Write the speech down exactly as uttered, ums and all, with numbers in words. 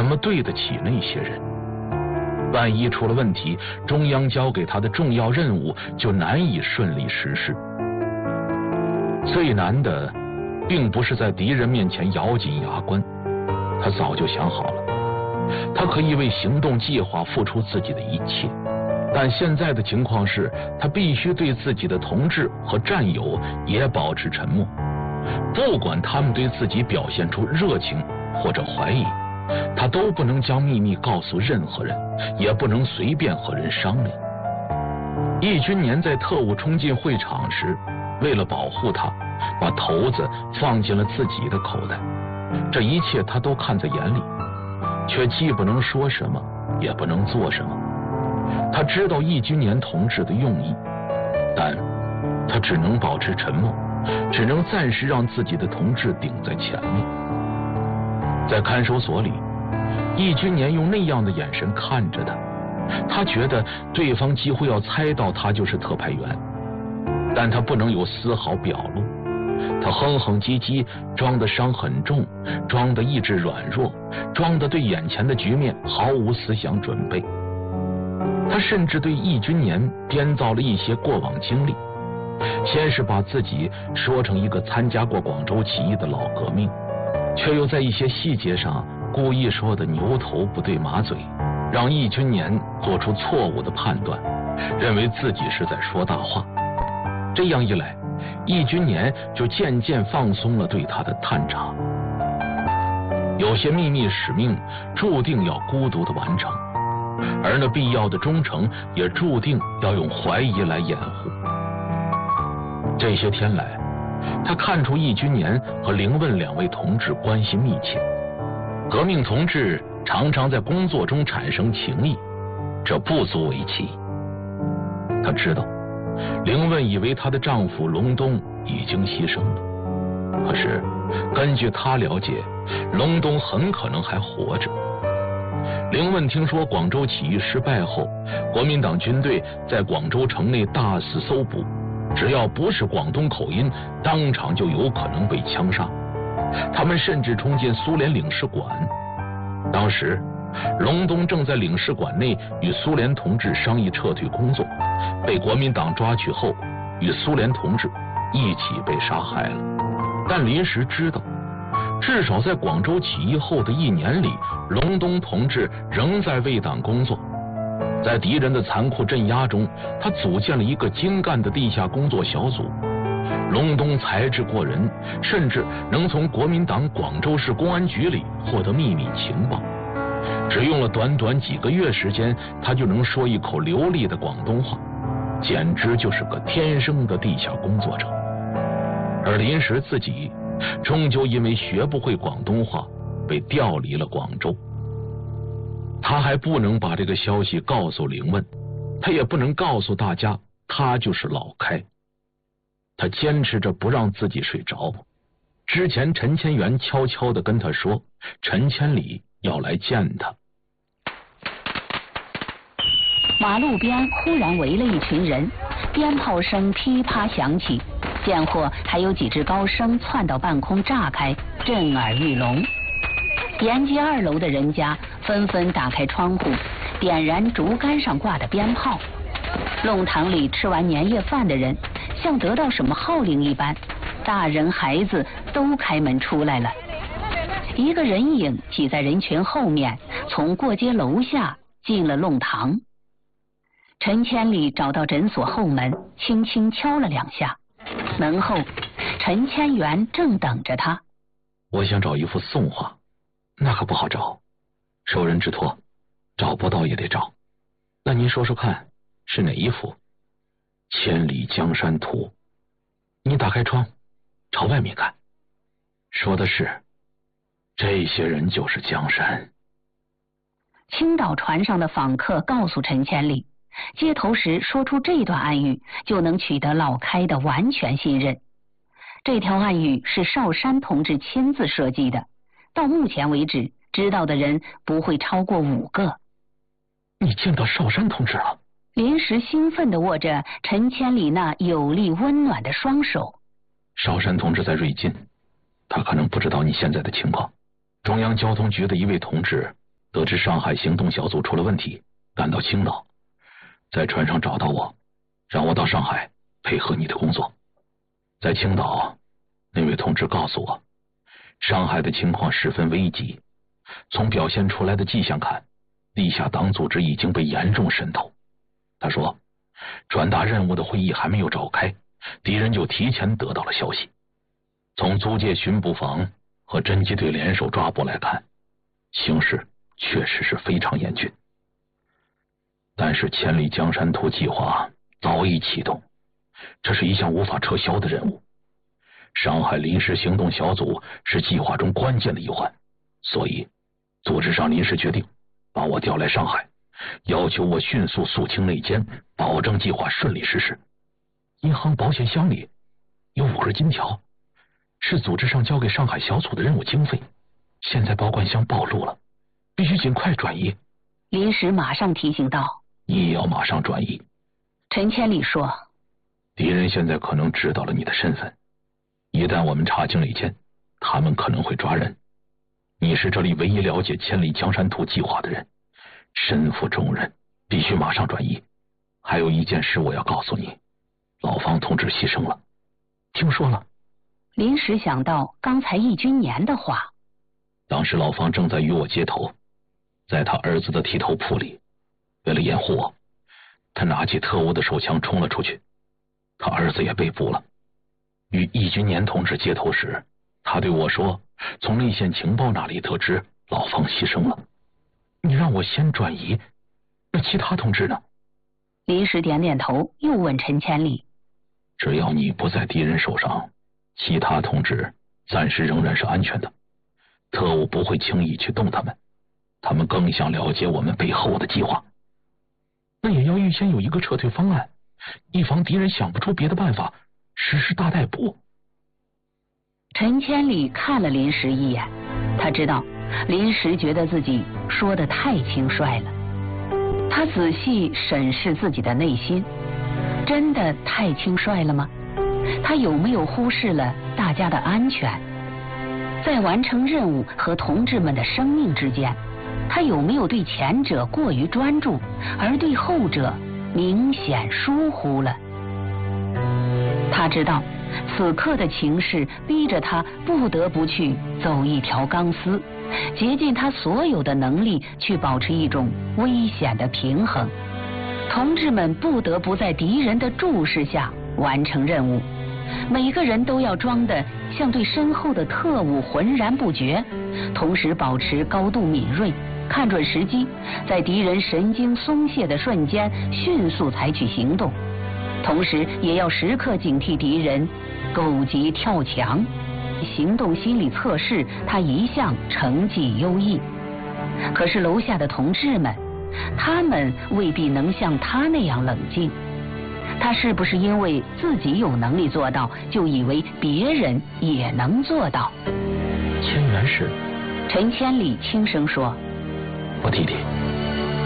么对得起那些人？万一出了问题，中央交给他的重要任务就难以顺利实施。最难的并不是在敌人面前咬紧牙关，他早就想好了，他可以为行动计划付出自己的一切，但现在的情况是，他必须对自己的同志和战友也保持沉默，不管他们对自己表现出热情或者怀疑，他都不能将秘密告诉任何人，也不能随便和人商量。易军年在特务冲进会场时，为了保护他，把头子放进了自己的口袋，这一切他都看在眼里，却既不能说什么，也不能做什么。他知道易军年同志的用意，但他只能保持沉默，只能暂时让自己的同志顶在前面。在看守所里，易军年用那样的眼神看着他，他觉得对方几乎要猜到他就是特派员，但他不能有丝毫表露。他哼哼唧唧，装的伤很重，装的意志软弱，装的对眼前的局面毫无思想准备。他甚至对易军年编造了一些过往经历，先是把自己说成一个参加过广州起义的老革命，却又在一些细节上故意说的牛头不对马嘴，让易军年做出错误的判断，认为自己是在说大话。这样一来，易军年就渐渐放松了对他的探查。有些秘密使命注定要孤独的完成，而那必要的忠诚也注定要用怀疑来掩护。这些天来，他看出易军年和凌问两位同志关系密切，革命同志常常在工作中产生情谊，这不足为奇。他知道凌问以为她的丈夫隆东已经牺牲了，可是根据他了解，隆东很可能还活着。凌问听说广州起义失败后，国民党军队在广州城内大肆搜捕，只要不是广东口音，当场就有可能被枪杀。他们甚至冲进苏联领事馆，当时隆东正在领事馆内与苏联同志商议撤退工作，被国民党抓去后，与苏联同志一起被杀害了。但临时知道，至少在广州起义后的一年里，隆东同志仍在为党工作。在敌人的残酷镇压中，他组建了一个精干的地下工作小组。隆东才智过人，甚至能从国民党广州市公安局里获得秘密情报。只用了短短几个月时间，他就能说一口流利的广东话，简直就是个天生的地下工作者。而临时自己终究因为学不会广东话，被调离了广州。他还不能把这个消息告诉凌问，他也不能告诉大家他就是老开。他坚持着不让自己睡着。之前陈千元悄悄地跟他说，陈千里要来见他。 马路边忽然围了一群人，鞭炮声噼啪响起，见货还有几只高升窜到半空炸开，震耳欲聋。沿街二楼的人家纷纷打开窗户，点燃竹竿上挂的鞭炮。弄堂里吃完年夜饭的人像得到什么号令一般，大人孩子都开门出来了。一个人影挤在人群后面，从过街楼下进了弄堂。陈千里找到诊所后门，轻轻敲了两下，门后陈千元正等着他。 我想找一幅宋画，那可不好找，受人之托，找不到也得找。那您说说看，是哪一幅？千里江山图。你打开窗，朝外面看。说的是，这些人就是江山。 青岛船上的访客告诉陈千里，接头时说出这段暗语，就能取得老开的完全信任。这条暗语是邵山同志亲自设计的，到目前为止，知道的人不会超过五个。 你见到邵山同志了？ 临时兴奋地握着陈千里那有力温暖的双手。 邵山同志在瑞金，他可能不知道你现在的情况。中央交通局的一位同志得知上海行动小组出了问题，赶到青岛，在船上找到我，让我到上海配合你的工作。在青岛，那位同志告诉我，上海的情况十分危急，从表现出来的迹象看，地下党组织已经被严重渗透。他说，传达任务的会议还没有召开，敌人就提前得到了消息。从租界巡捕房和侦缉队联手抓捕来看，形势确实是非常严峻。但是千里江山图计划早已启动，这是一项无法撤销的任务。上海临时行动小组是计划中关键的一环，所以组织上临时决定把我调来上海，要求我迅速肃清内奸，保证计划顺利实施。银行保险箱里有五根金条，是组织上交给上海小组的任务经费，现在保管箱暴露了，必须尽快转移。 临时马上提醒道， 你也要马上转移。 陈千里说， 敌人现在可能知道了你的身份，一旦我们查清内奸，他们可能会抓人。你是这里唯一了解千里江山图计划的人，身负重任，必须马上转移。还有一件事我要告诉你，老方同志牺牲了。听说了？ 临时想到刚才易君年的话。 当时老方正在与我接头，在他儿子的剃头铺里，为了掩护我，他拿起特务的手枪冲了出去，他儿子也被捕了。与易君年同志接头时，他对我说，从内线情报那里得知老方牺牲了。你让我先转移，那其他同志呢？ 临时点点头，又问陈千里， 只要你不在敌人手上，其他同志暂时仍然是安全的，特务不会轻易去动他们，他们更想了解我们背后的计划。那也要预先有一个撤退方案，以防敌人想不出别的办法实施大逮捕。 陈千里看了临时一眼，他知道临时觉得自己说得太轻率了。他仔细审视自己的内心，真的太轻率了吗？他有没有忽视了大家的安全？在完成任务和同志们的生命之间，他有没有对前者过于专注，而对后者明显疏忽了？他知道此刻的情势逼着他不得不去走一条钢丝，竭尽他所有的能力去保持一种危险的平衡。同志们不得不在敌人的注视下完成任务，每个人都要装得像对身后的特务浑然不觉，同时保持高度敏锐，看准时机，在敌人神经松懈的瞬间迅速采取行动，同时也要时刻警惕敌人狗急跳墙。行动心理测试他一向成绩优异，可是楼下的同志们，他们未必能像他那样冷静。他是不是因为自己有能力做到，就以为别人也能做到？ 千元是？ 陈千里轻声说， 我弟弟。